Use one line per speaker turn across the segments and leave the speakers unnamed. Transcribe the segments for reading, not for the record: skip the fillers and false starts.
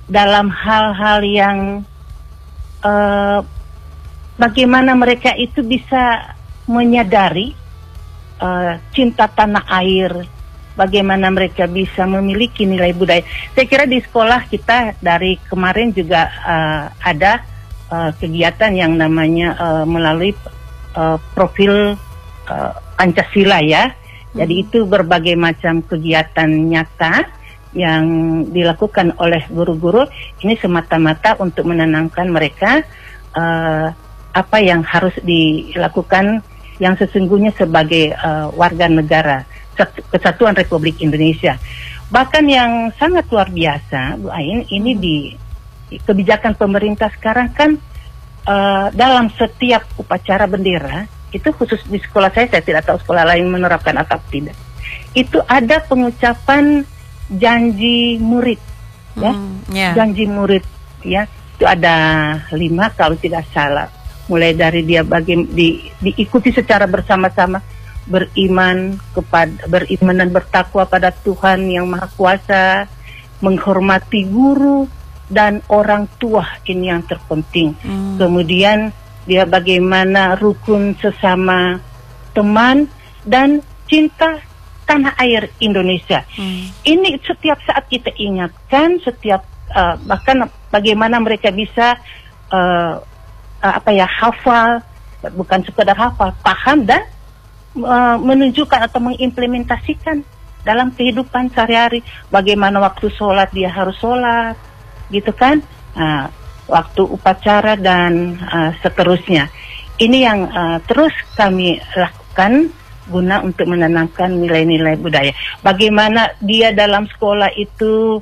dalam hal-hal yang bagaimana mereka itu bisa menyadari cinta tanah air, bagaimana mereka bisa memiliki nilai budaya. Saya kira di sekolah kita dari kemarin juga ada kegiatan yang namanya melalui profil Pancasila ya. Jadi itu berbagai macam kegiatan nyata yang dilakukan oleh guru-guru. Ini semata-mata untuk menanamkan mereka apa yang harus dilakukan yang sesungguhnya sebagai warga negara Kesatuan Republik Indonesia. Bahkan yang sangat luar biasa, Bu Ain, ini di kebijakan pemerintah sekarang kan dalam setiap upacara bendera, itu khusus di sekolah saya tidak tahu sekolah lain menerapkan atau tidak. Itu ada pengucapan janji murid, ya, janji murid, ya, itu ada 5 kalau tidak salah. Mulai dari dia diikuti secara bersama-sama, beriman dan bertakwa pada Tuhan yang Maha Kuasa, menghormati guru dan orang tua, ini yang terpenting. Kemudian dia bagaimana rukun sesama teman dan cinta tanah air Indonesia. Ini setiap saat kita ingatkan, bahkan bagaimana mereka bisa hafal, bukan sekedar hafal, paham dan menunjukkan atau mengimplementasikan dalam kehidupan sehari-hari. Bagaimana waktu sholat dia harus sholat, gitu kan? Waktu upacara dan seterusnya. Ini yang terus kami lakukan guna untuk menanamkan nilai-nilai budaya. Bagaimana dia dalam sekolah itu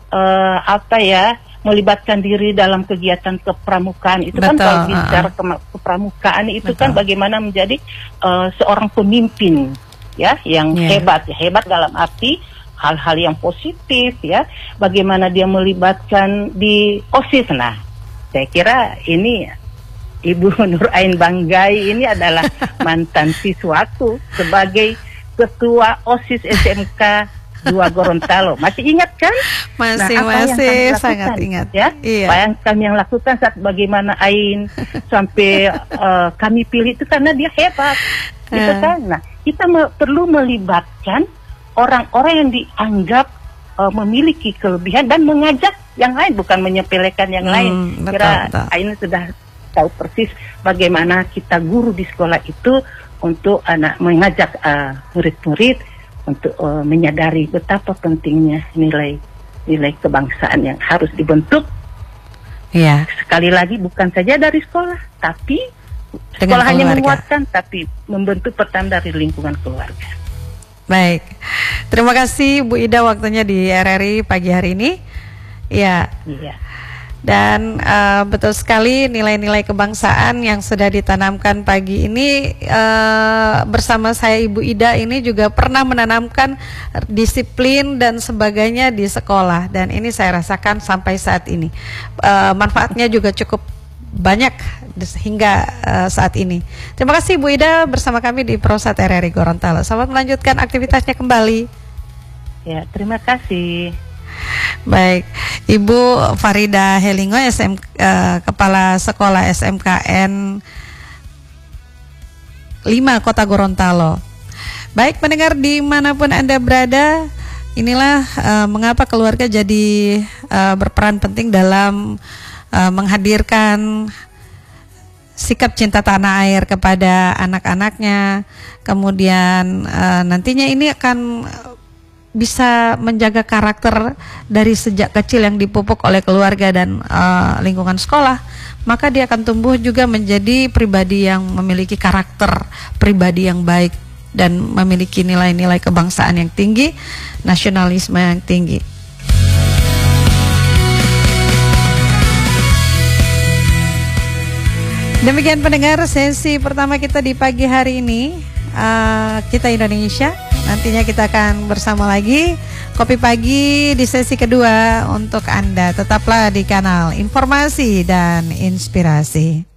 melibatkan diri dalam kegiatan kepramukaan itu. Betul, kan kalau bicara kepramukaan itu betul. Kan bagaimana menjadi seorang pemimpin ya yang hebat dalam arti hal-hal yang positif ya, bagaimana dia melibatkan di OSIS. Nah, saya kira ini Ibu Nur Ain Banggai ini adalah mantan siswaku sebagai ketua OSIS SMK 2 Gorontalo. Masih ingat kan?
Masih sangat ingat.
Ya, iya. Kami yang lakukan saat bagaimana Ain sampai kami pilih itu karena dia hebat, gitu kan? Nah, kita perlu melibatkan orang-orang yang dianggap memiliki kelebihan dan mengajak yang lain, bukan menyepelekan yang lain. Kira Ain sudah tahu persis bagaimana kita guru di sekolah itu untuk mengajak murid-murid untuk menyadari betapa pentingnya nilai kebangsaan yang harus dibentuk. Ya. Sekali lagi bukan saja dari sekolah, tapi sekolah hanya menguatkan, tapi membentuk pertanda dari lingkungan keluarga.
Baik, terima kasih Bu Ida waktunya di RRI pagi hari ini. Ya. Iya. Dan betul sekali nilai-nilai kebangsaan yang sudah ditanamkan pagi ini bersama saya Ibu Ida ini juga pernah menanamkan disiplin dan sebagainya di sekolah, dan ini saya rasakan sampai saat ini manfaatnya juga cukup banyak hingga saat ini. Terima kasih Bu Ida bersama kami di Prosat RRI Gorontalo. Selamat melanjutkan aktivitasnya kembali.
Ya, terima kasih.
Baik, Ibu Farida Helingo, Kepala Sekolah SMKN 5 Kota Gorontalo. Baik, pendengar dimanapun Anda berada, inilah mengapa keluarga jadi berperan penting dalam menghadirkan sikap cinta tanah air kepada anak-anaknya. Kemudian nantinya ini akan bisa menjaga karakter dari sejak kecil yang dipupuk oleh keluarga dan lingkungan sekolah, maka dia akan tumbuh juga menjadi pribadi yang memiliki karakter pribadi yang baik dan memiliki nilai-nilai kebangsaan yang tinggi, nasionalisme yang tinggi. Demikian pendengar sesi pertama kita di pagi hari ini, Kita Indonesia. Nantinya kita akan bersama lagi Kopi Pagi di sesi kedua untuk Anda. Tetaplah di kanal Informasi dan Inspirasi.